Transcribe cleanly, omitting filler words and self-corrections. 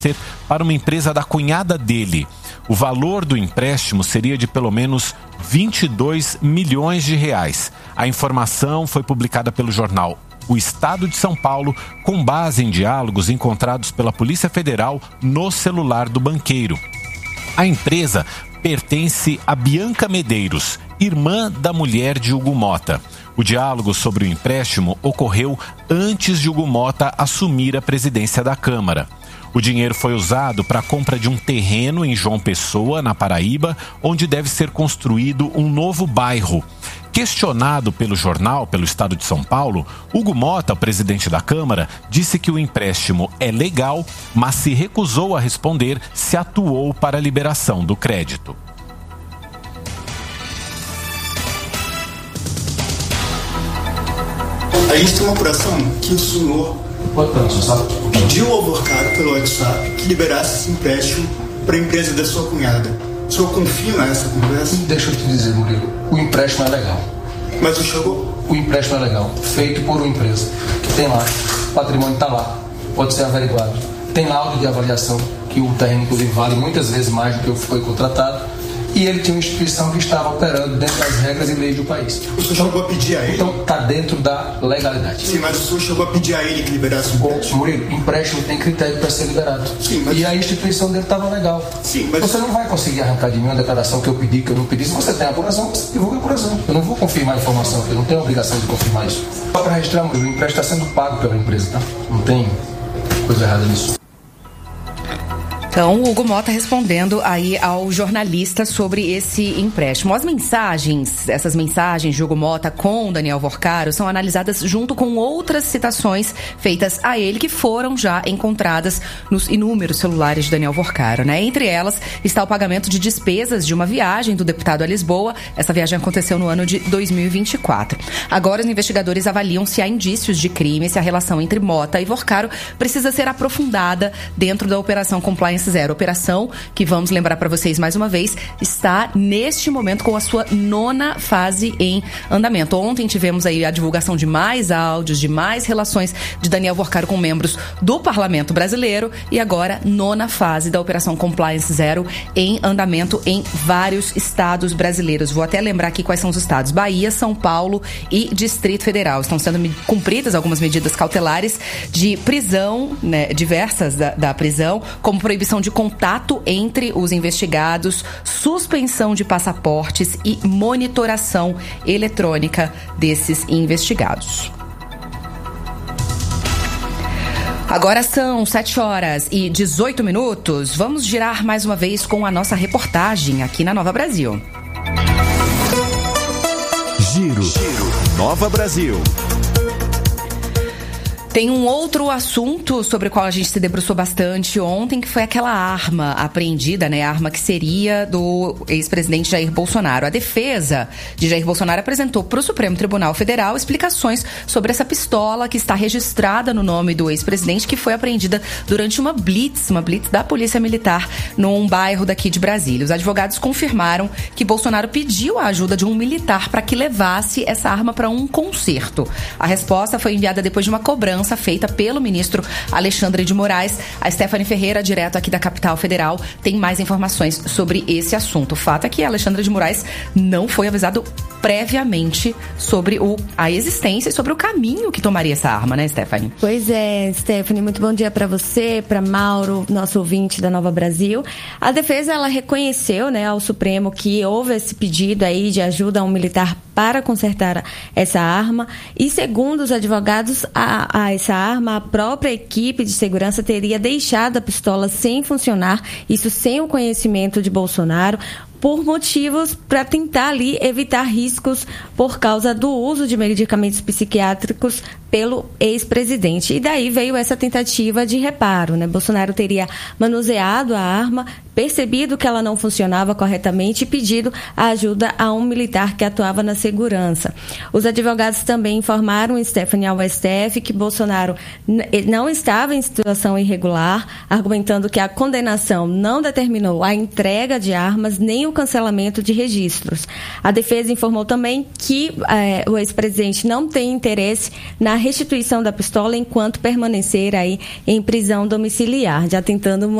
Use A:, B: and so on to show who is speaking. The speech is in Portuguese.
A: para uma empresa da cunhada dele. O valor do empréstimo seria de pelo menos 22 milhões de reais. A informação foi publicada pelo jornal O Estado de São Paulo, com base em diálogos encontrados pela Polícia Federal no celular do banqueiro. A empresa pertence a Bianca Medeiros, irmã da mulher de Hugo Motta. O diálogo sobre o empréstimo ocorreu antes de Hugo Motta assumir a presidência da Câmara. O dinheiro foi usado para a compra de um terreno em João Pessoa, na Paraíba, onde deve ser construído um novo bairro. Questionado pelo jornal, pelo Estado de São Paulo, Hugo Motta, o presidente da Câmara, disse que o empréstimo é legal, mas se recusou a responder se atuou para a liberação do crédito.
B: A gente tem uma apuração que o senhor pediu ao Vorcaro pelo WhatsApp que liberasse esse empréstimo para a empresa da sua cunhada. O senhor confirma essa conversa?
C: Deixa eu te dizer, Murilo, o empréstimo é legal.
B: Mas o senhor...
C: O empréstimo é legal, feito por uma empresa que tem lá, o patrimônio está lá, pode ser averiguado. Tem laudo de avaliação, que o terreno inclusive vale muitas vezes mais do que foi contratado. E ele tinha uma instituição que estava operando dentro das regras e leis do país.
B: O senhor chegou a pedir a ele?
C: Então, está dentro da legalidade.
B: Sim, mas o senhor chegou a pedir a ele que liberasse o empréstimo?
C: Murilo, empréstimo tem critério para ser liberado.
B: Sim, mas...
C: E a instituição dele estava legal.
B: Sim, mas...
C: Você não vai conseguir arrancar de mim uma declaração que eu pedi, que eu não pedi. Se você tem apuração, você divulga a apuração. Eu não vou confirmar a informação, eu não tenho a obrigação de confirmar isso. Só para registrar, Murilo, o empréstimo está sendo pago pela empresa, tá? Não tem coisa errada nisso.
D: Então, o Hugo Motta respondendo aí ao jornalista sobre esse empréstimo. As mensagens, essas mensagens de Hugo Motta com Daniel Vorcaro são analisadas junto com outras citações feitas a ele que foram já encontradas nos inúmeros celulares de Daniel Vorcaro, né? Entre elas está o pagamento de despesas de uma viagem do deputado a Lisboa. Essa viagem aconteceu no ano de 2024. Agora, os investigadores avaliam se há indícios de crime, se a relação entre Motta e Vorcaro precisa ser aprofundada dentro da Operação Compliance Zero. Operação que, vamos lembrar para vocês mais uma vez, está neste momento com a sua 9ª fase em andamento. Ontem tivemos aí a divulgação de mais áudios, de mais relações de Daniel Vorcaro com membros do Parlamento Brasileiro e agora 9ª fase da Operação Compliance Zero em andamento em vários estados brasileiros. Vou até lembrar aqui quais são os estados: Bahia, São Paulo e Distrito Federal. Estão sendo cumpridas algumas medidas cautelares de prisão, né, diversas da prisão, como proibição de contato entre os investigados, suspensão de passaportes e monitoração eletrônica desses investigados. Agora são 7h18. Vamos girar mais uma vez com a nossa reportagem aqui na Nova Brasil.
E: Giro Nova Brasil.
D: Tem um outro assunto sobre o qual a gente se debruçou bastante ontem, que foi aquela arma apreendida, né? A arma que seria do ex-presidente Jair Bolsonaro. A defesa de Jair Bolsonaro apresentou para o Supremo Tribunal Federal explicações sobre essa pistola que está registrada no nome do ex-presidente, que foi apreendida durante uma blitz da Polícia Militar num bairro daqui de Brasília. Os advogados confirmaram que Bolsonaro pediu a ajuda de um militar para que levasse essa arma para um concerto. A resposta foi enviada depois de uma cobrança feita pelo ministro Alexandre de Moraes. A Stephanie Ferreira, direto aqui da capital federal, tem mais informações sobre esse assunto. O fato é que Alexandre de Moraes não foi avisado previamente sobre a existência e sobre o caminho que tomaria essa arma, né, Stephanie?
F: Pois é, Stephanie, muito bom dia para você, para Mauro, nosso ouvinte da Nova Brasil. A defesa, ela reconheceu, né, ao Supremo que houve esse pedido aí de ajuda a um militar para consertar essa arma e, segundo os advogados, essa arma, a própria equipe de segurança teria deixado a pistola sem funcionar, isso sem o conhecimento de Bolsonaro, por motivos para tentar ali evitar riscos por causa do uso de medicamentos psiquiátricos pelo ex-presidente. E daí veio essa tentativa de reparo, né? Bolsonaro teria manuseado a arma, percebido que ela não funcionava corretamente e pedido a ajuda a um militar que atuava na segurança. Os advogados também informaram, Stephanie, ao STF que Bolsonaro não estava em situação irregular, argumentando que a condenação não determinou a entrega de armas nem o o cancelamento de registros. A defesa informou também que o ex-presidente não tem interesse na restituição da pistola enquanto permanecer aí em prisão domiciliar, já tentando